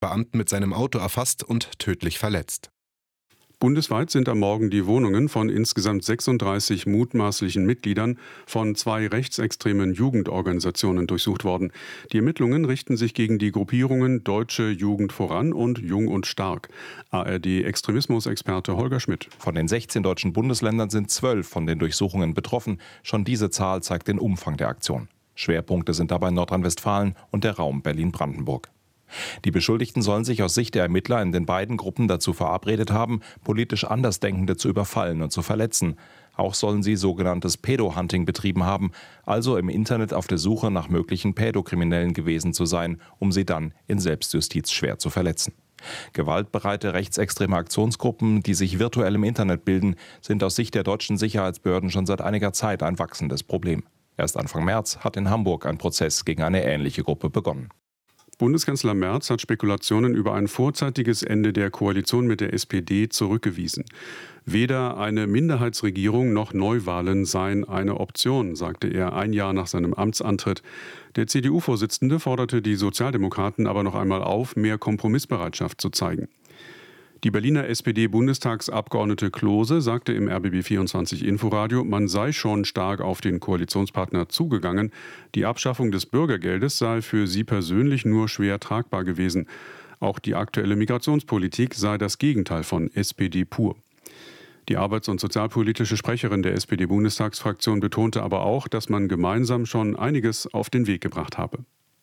Beamten mit seinem Auto erfasst und tödlich verletzt. Bundesweit sind am Morgen die Wohnungen von insgesamt 36 mutmaßlichen Mitgliedern von 2 rechtsextremen Jugendorganisationen durchsucht worden. Die Ermittlungen richten sich gegen die Gruppierungen Deutsche Jugend voran und Jung und Stark. ARD-Extremismusexperte Holger Schmidt. Von den 16 deutschen Bundesländern sind 12 von den Durchsuchungen betroffen. Schon diese Zahl zeigt den Umfang der Aktion. Schwerpunkte sind dabei Nordrhein-Westfalen und der Raum Berlin-Brandenburg. Die Beschuldigten sollen sich aus Sicht der Ermittler in den beiden Gruppen dazu verabredet haben, politisch Andersdenkende zu überfallen und zu verletzen. Auch sollen sie sogenanntes Pädo-Hunting betrieben haben, also im Internet auf der Suche nach möglichen Pädokriminellen gewesen zu sein, um sie dann in Selbstjustiz schwer zu verletzen. Gewaltbereite rechtsextreme Aktionsgruppen, die sich virtuell im Internet bilden, sind aus Sicht der deutschen Sicherheitsbehörden schon seit einiger Zeit ein wachsendes Problem. Erst Anfang März hat in Hamburg ein Prozess gegen eine ähnliche Gruppe begonnen. Bundeskanzler Merz hat Spekulationen über ein vorzeitiges Ende der Koalition mit der SPD zurückgewiesen. Weder eine Minderheitsregierung noch Neuwahlen seien eine Option, sagte er ein Jahr nach seinem Amtsantritt. Der CDU-Vorsitzende forderte die Sozialdemokraten aber noch einmal auf, mehr Kompromissbereitschaft zu zeigen. Die Berliner SPD-Bundestagsabgeordnete Klose sagte im RBB24 Inforadio, man sei schon stark auf den Koalitionspartner zugegangen. Die Abschaffung des Bürgergeldes sei für sie persönlich nur schwer tragbar gewesen. Auch die aktuelle Migrationspolitik sei das Gegenteil von SPD pur. Die arbeits- und sozialpolitische Sprecherin der SPD-Bundestagsfraktion betonte aber auch, dass man gemeinsam schon einiges auf den Weg gebracht habe.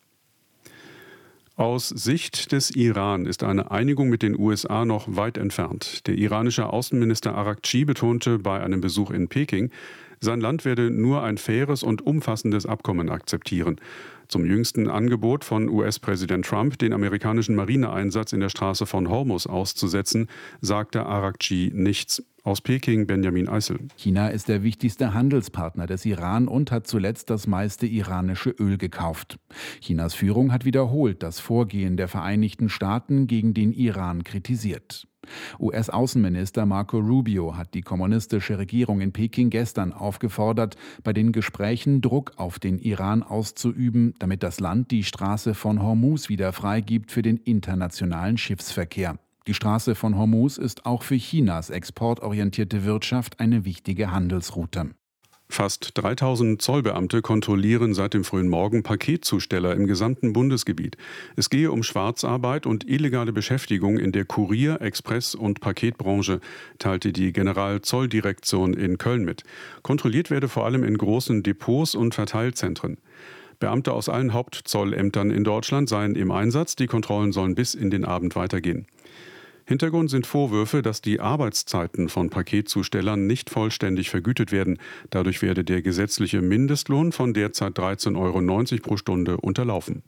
Aus Sicht des Iran ist eine Einigung mit den USA noch weit entfernt. Der iranische Außenminister Araghchi betonte bei einem Besuch in Peking, sein Land werde nur ein faires und umfassendes Abkommen akzeptieren. Zum jüngsten Angebot von US-Präsident Trump, den amerikanischen Marineeinsatz in der Straße von Hormuz auszusetzen, sagte Araghchi nichts. Aus Peking Benjamin Eisel. China ist der wichtigste Handelspartner des Iran und hat zuletzt das meiste iranische Öl gekauft. Chinas Führung hat wiederholt das Vorgehen der Vereinigten Staaten gegen den Iran kritisiert. US-Außenminister Marco Rubio hat die kommunistische Regierung in Peking gestern aufgefordert, bei den Gesprächen Druck auf den Iran auszuüben, damit das Land die Straße von Hormuz wieder freigibt für den internationalen Schiffsverkehr. Die Straße von Hormuz ist auch für Chinas exportorientierte Wirtschaft eine wichtige Handelsroute. Fast 3000 Zollbeamte kontrollieren seit dem frühen Morgen Paketzusteller im gesamten Bundesgebiet. Es gehe um Schwarzarbeit und illegale Beschäftigung in der Kurier-, Express- und Paketbranche, teilte die Generalzolldirektion in Köln mit. Kontrolliert werde vor allem in großen Depots und Verteilzentren. Beamte aus allen Hauptzollämtern in Deutschland seien im Einsatz. Die Kontrollen sollen bis in den Abend weitergehen. Hintergrund sind Vorwürfe, dass die Arbeitszeiten von Paketzustellern nicht vollständig vergütet werden. Dadurch werde der gesetzliche Mindestlohn von derzeit 13,90 € pro Stunde unterlaufen.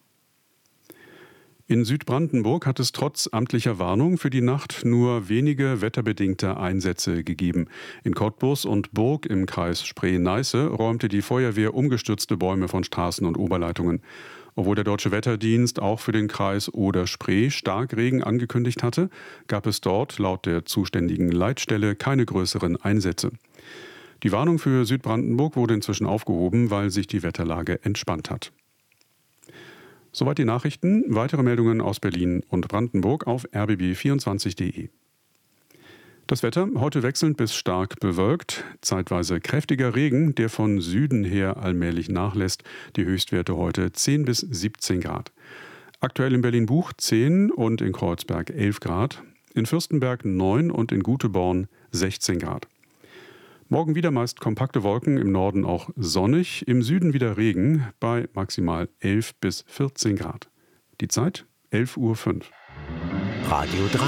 In Südbrandenburg hat es trotz amtlicher Warnung für die Nacht nur wenige wetterbedingte Einsätze gegeben. In Cottbus und Burg im Kreis Spree-Neiße räumte die Feuerwehr umgestürzte Bäume von Straßen und Oberleitungen. Obwohl der Deutsche Wetterdienst auch für den Kreis Oder-Spree Starkregen angekündigt hatte, gab es dort laut der zuständigen Leitstelle keine größeren Einsätze. Die Warnung für Südbrandenburg wurde inzwischen aufgehoben, weil sich die Wetterlage entspannt hat. Soweit die Nachrichten. Weitere Meldungen aus Berlin und Brandenburg auf rbb24.de. Das Wetter heute wechselnd bis stark bewölkt, zeitweise kräftiger Regen, der von Süden her allmählich nachlässt. Die Höchstwerte heute 10 bis 17 Grad. Aktuell in Berlin-Buch 10 und in Kreuzberg 11 Grad, in Fürstenberg 9 und in Guteborn 16 Grad. Morgen wieder meist kompakte Wolken, im Norden auch sonnig, im Süden wieder Regen bei maximal 11 bis 14 Grad. Die Zeit 11:05 Uhr. Radio 3.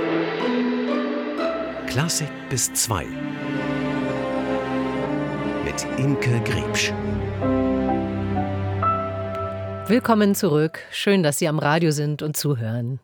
Klassik bis 2 mit Imke Griebsch. Willkommen zurück. Schön, dass Sie am Radio sind und zuhören.